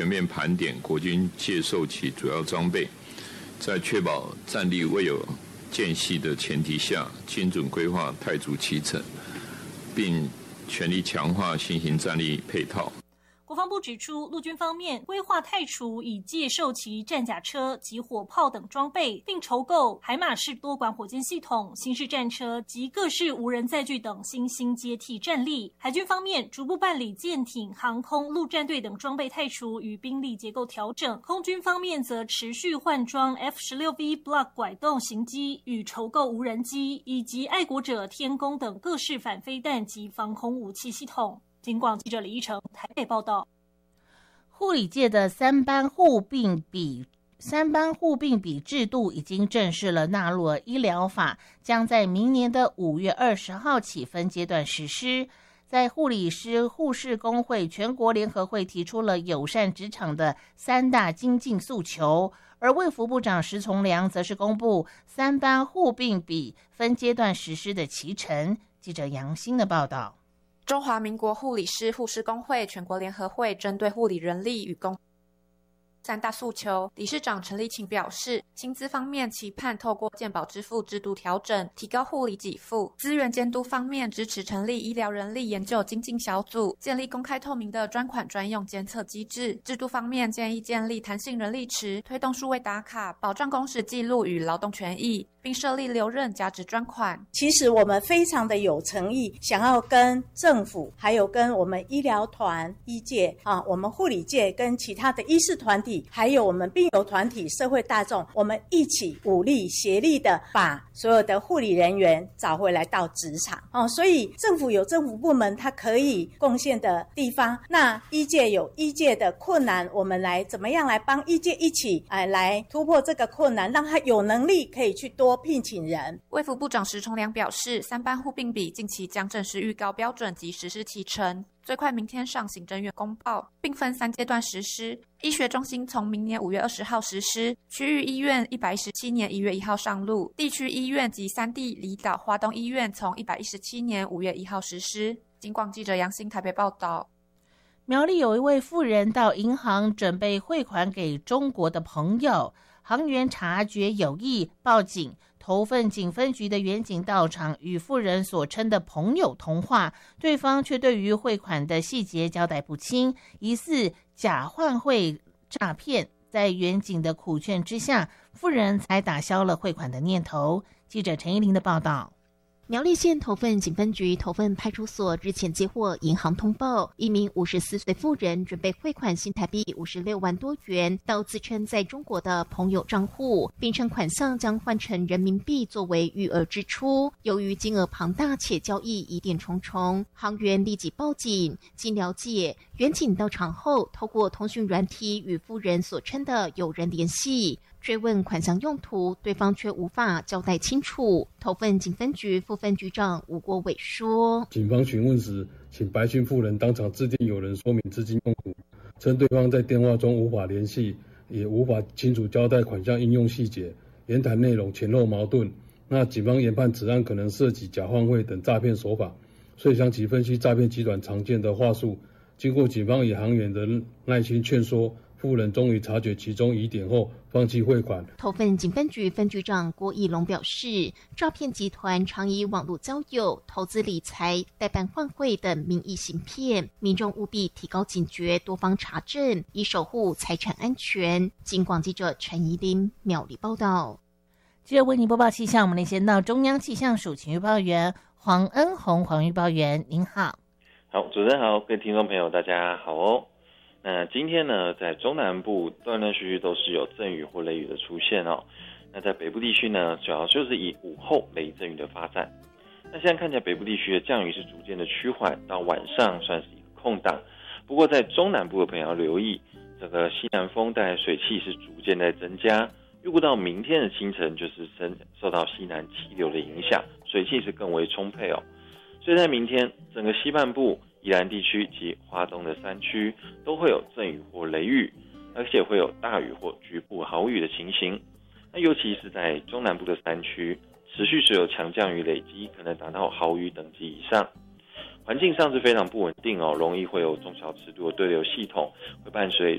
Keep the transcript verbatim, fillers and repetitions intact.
全面盘点国军借售其主要装备，在确保战力未有间隙的前提下，精准规划汰除其程，并全力强化新型战力配套。 国防部指出，陆军方面规划汰除已借售其战甲车及火炮等装备，并筹购海马式多管火箭系统、新式战车及各式无人载具等新兴接替战力。海军方面逐步办理舰艇、航空、陆战队等装备汰除与兵力结构调整。空军方面则持续换装 F 十六 V Block 拐动型机与筹购无人机，以及爱国者、天弓等各式反飞弹及防空武器系统。警广记者李一成台北报道。 护理界的三班护病比三班护病比制度已经正式了纳入了医疗法，将在明年的五月二十号起分阶段实施。在护理师护士工会全国联合会提出了友善职场的三大精进诉求，而卫福部长石从良则是公布三班护病比分阶段实施的期程。记者杨欣的报道。 中华民国护理师护士工会全国联合会针对护理人力与工三大诉求，理事长陈立勤表示，薪资方面期盼透过健保支付制度调整，提高护理给付；资源监督方面支持成立医疗人力研究精进小组，建立公开透明的专款专用监测机制；制度方面建议建立弹性人力池，推动数位打卡，保障工时记录与劳动权益，并设立留任加值专款。 其实我们非常的有诚意，想要跟政府还有跟我们医疗团医界啊，我们护理界跟其他的医事团体还有我们病友团体社会大众，我们一起武力协力的把所有的护理人员找回来到职场哦。所以政府有政府部门它可以贡献的地方，那医界有医界的困难，我们来怎么样来帮医界一起、呃、来突破这个困难，让他有能力可以去多聘请人。 卫福部长石崇良表示，三班护病比近期将正式预告标准及实施期程，最快明天上行政院公报，并分三阶段实施。医学中心从明年五月二十号实施，区域医院一百一十七年一月一号上路，地区医院及三地离岛花东医院从一百一十七年五月一号实施。警广记者杨欣台北报道。 苗栗有一位妇人到银行准备汇款给中国的朋友，行员察觉有异，报警。头份警分局的员警到场，与妇人所称的朋友通话，对方却对于汇款的细节交代不清，疑似假换汇诈骗。在员警的苦劝之下，妇人才打消了汇款的念头。记者陈依玲的报道。 苗栗县头份警分局头份派出所日前接获银行通报，一名五十四岁妇人准备汇款新台币五十六万多元到自称在中国的朋友账户，并称款项将换成人民币作为余额支出。由于金额庞大且交易疑点重重，行员立即报警。经了解，员警到场后，透过通讯软体与妇人所称的友人联系。追问款项用途，对方却无法交代清楚。头份警分局副分局长吴国伟说， 警方询问时，请白姓妇人当场致电友人说明资金用途，称对方在电话中无法联系，也无法清楚交代款项应用细节，言谈内容前后矛盾。那警方研判此案可能涉及假换汇等诈骗手法，所以将其分析诈骗集团常见的话术。经过警方与行员的耐心劝说，妇人终于察觉其中疑点后，放弃汇款。 头份警分局分局长郭义龙表示，诈骗集团常以网络交友、投资理财、代办换汇等名义行骗，民众务必提高警觉，多方查证，以守护财产安全。警广记者陈怡琳苗栗报道。 接着为您播报气象，我们连线到中央气象署请预报员黄恩宏，黄预报员您好。 好，主持人好，各位听众朋友大家好哦。那今天呢，在中南部断断续续都是有阵雨或雷雨的出现哦。那在北部地区呢，主要就是以午后雷阵雨的发展。那现在看起来北部地区的降雨是逐渐的趋缓，到晚上算是一个空档。不过在中南部的朋友要留意，这个西南风带来水汽是逐渐在增加。预估到明天的清晨，就是受到西南气流的影响，水汽是更为充沛哦。所以在明天，整个西半部、宜兰地区及花东的山区都会有阵雨或雷雨，而且会有大雨或局部豪雨的情形。那尤其是在中南部的山区，持续是有强降雨累积，可能达到豪雨等级以上。环境上是非常不稳定哦，容易会有中小尺度的对流系统，会伴随